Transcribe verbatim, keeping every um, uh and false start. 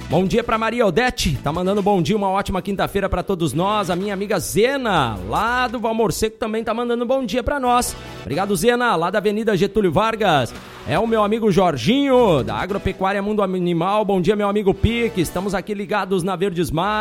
Bom dia pra Maria Odete, tá mandando bom dia, uma ótima quinta-feira pra todos nós. A minha amiga Zena, lá do Valmor Seco, também tá mandando bom dia pra nós. Obrigado, Zena, lá da Avenida Getúlio Vargas. É o meu amigo Jorginho, da Agropecuária Mundo Animal. Bom dia, meu amigo Pique, estamos aqui ligados na Verdes Mar.